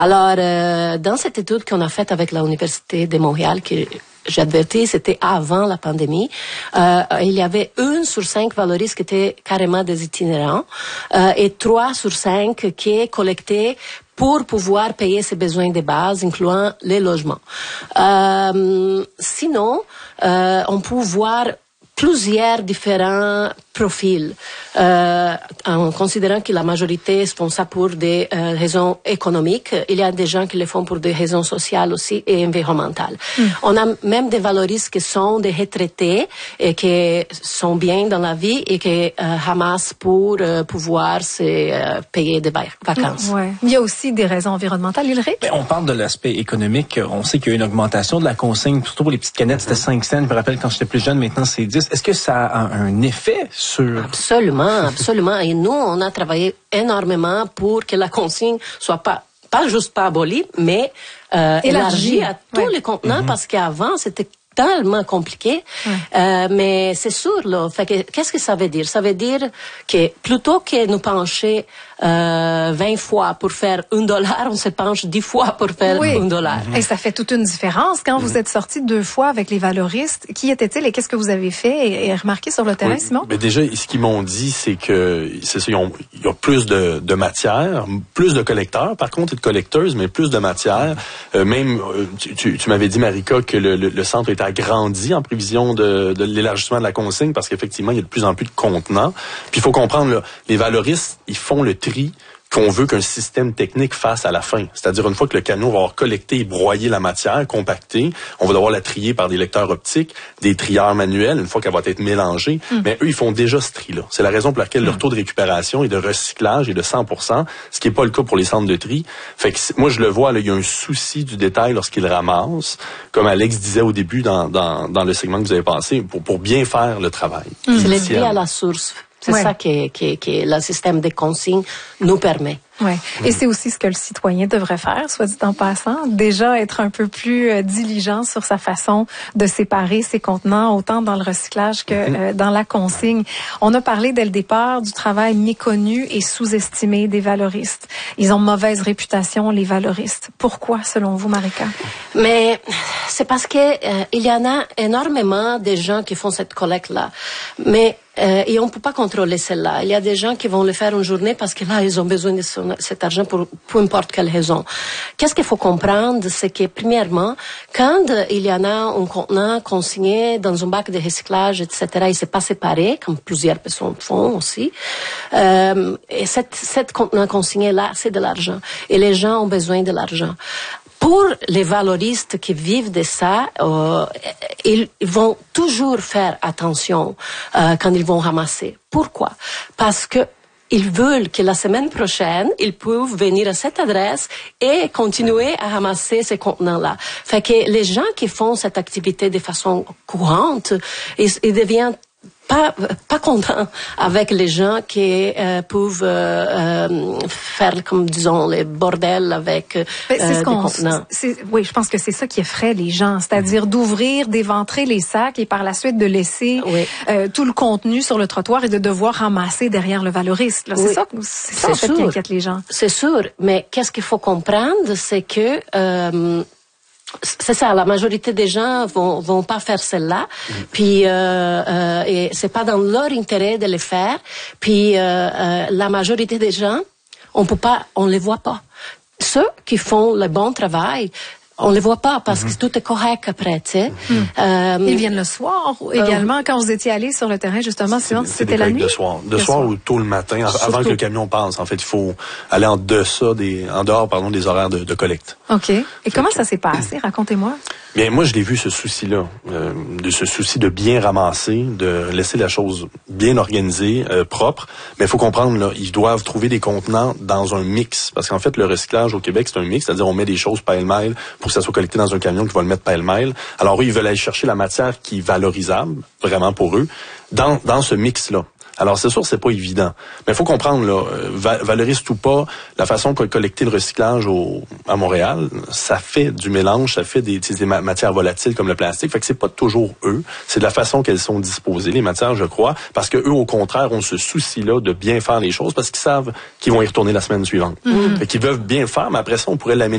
Alors, dans cette étude qu'on a faite avec l'Université de Montréal, que j'advertis, c'était avant la pandémie, il y avait 1 sur 5 valoristes qui étaient carrément des itinérants et 3 sur 5 qui collectaient pour pouvoir payer ses besoins de base, incluant les logements. Sinon, on peut voir plusieurs différents profils, en considérant que la majorité font ça pour des raisons économiques. Il y a des gens qui le font pour des raisons sociales aussi et environnementales. On a même des valoristes qui sont des retraités et qui sont bien dans la vie et qui ramassent pour pouvoir se payer des vacances. Ouais. Il y a aussi des raisons environnementales, Ulrich? On parle de l'aspect économique. On sait qu'il y a une augmentation de la consigne, surtout pour les petites canettes, c'était 5 cents. Je me rappelle quand j'étais plus jeune, maintenant c'est 10. Est-ce que ça a un effet sur... Absolument, absolument. Et nous, on a travaillé énormément pour que la consigne soit pas juste pas abolie, mais élargie à tous les contenants, parce qu'avant, c'était tellement compliqué. Mais c'est sûr, là. Fait que, qu'est-ce que ça veut dire? Ça veut dire que plutôt que nous pencher 20 fois pour faire $1, on se penche 10 fois pour faire $1. Et ça fait toute une différence. Quand vous êtes sortis 2 fois avec les valoristes, qui étaient-ils et qu'est-ce que vous avez fait et remarqué sur le terrain, Simon? Mais déjà, ce qu'ils m'ont dit, c'est que il y a plus de matière, plus de collecteurs, par contre, et de collecteuses, mais plus de matière. Même, tu m'avais dit, Marika, que le centre est agrandi en prévision de l'élargissement de la consigne, parce qu'effectivement, il y a de plus en plus de contenants. Puis il faut comprendre, là, les valoristes, ils font le tri qu'on veut qu'un système technique fasse à la fin. C'est-à-dire, une fois que le camion va avoir collecté et broyé la matière, compactée, on va devoir la trier par des lecteurs optiques, des trieurs manuels, une fois qu'elle va être mélangée. Mais eux, ils font déjà ce tri-là. C'est la raison pour laquelle leur taux de récupération et de recyclage est de 100%, ce qui n'est pas le cas pour les centres de tri. Fait que moi, je le vois, là, il y a un souci du détail lorsqu'ils ramassent, comme Alex disait au début dans le segment que vous avez passé, pour bien faire le travail. C'est le tri à la source. C'est ça que le système de consigne nous permet. Ouais. Et c'est aussi ce que le citoyen devrait faire, soit dit en passant. Déjà, être un peu plus diligent sur sa façon de séparer ses contenants, autant dans le recyclage que dans la consigne. On a parlé dès le départ du travail méconnu et sous-estimé des valoristes. Ils ont mauvaise réputation, les valoristes. Pourquoi, selon vous, Marika? Mais c'est parce que il y en a énormément de gens qui font cette collecte-là. Mais et on ne peut pas contrôler celle-là. Il y a des gens qui vont le faire une journée parce que là, ils ont besoin de cet argent pour peu importe quelle raison. Qu'est-ce qu'il faut comprendre, c'est que premièrement, quand il y en a un contenant consigné dans un bac de recyclage, etc., il s'est pas séparé, comme plusieurs personnes font aussi, et cette contenant consigné-là, c'est de l'argent. Et les gens ont besoin de l'argent. Pour les valoristes qui vivent de ça, ils vont toujours faire attention quand ils vont ramasser. Pourquoi? Parce que ils veulent que la semaine prochaine, ils peuvent venir à cette adresse et continuer à ramasser ces contenants-là. Fait que les gens qui font cette activité de façon courante, ils deviennent pas contents avec les gens qui peuvent faire, comme disons, les bordels avec des contenants. Oui, je pense que c'est ça qui effraie les gens, c'est-à-dire d'ouvrir, d'éventrer les sacs et par la suite de laisser tout le contenu sur le trottoir et de devoir ramasser derrière le valoriste. Là. C'est ça en fait qui inquiète les gens. C'est sûr, mais qu'est-ce qu'il faut comprendre, c'est que c'est ça, la majorité des gens vont pas faire celle-là, puis et c'est pas dans leur intérêt de le faire, puis la majorité des gens, on les voit pas. Ceux qui font le bon travail, on les voit pas parce que tout est correct après, tu sais. Ils viennent le soir également. Quand vous étiez allé sur le terrain, justement, sinon c'était la nuit. De soir ou tôt le matin, avant que le camion passe. En fait, il faut aller en dehors des horaires de collecte. OK. Et comment ça s'est passé? Racontez-moi. Bien, moi, je l'ai vu, ce souci-là, de ce souci de bien ramasser, de laisser la chose bien organisée, propre. Mais il faut comprendre, là, ils doivent trouver des contenants dans un mix. Parce qu'en fait, le recyclage au Québec, c'est un mix. C'est-à-dire, on met des choses pêle-mêle pour que ça soit collecté dans un camion qui va le mettre pêle-mêle. Alors, eux, ils veulent aller chercher la matière qui est valorisable, vraiment pour eux, dans ce mix-là. Alors, c'est sûr, c'est pas évident. Mais il faut comprendre, là, valoriste ou pas, la façon qu'a collecté le recyclage à Montréal, ça fait du mélange, ça fait des matières volatiles comme le plastique. Fait que c'est pas toujours eux. C'est de la façon qu'elles sont disposées, les matières, je crois. Parce que eux, au contraire, ont ce souci-là de bien faire les choses parce qu'ils savent qu'ils vont y retourner la semaine suivante. Fait qu'ils veulent bien faire, mais après ça, on pourrait l'améliorer.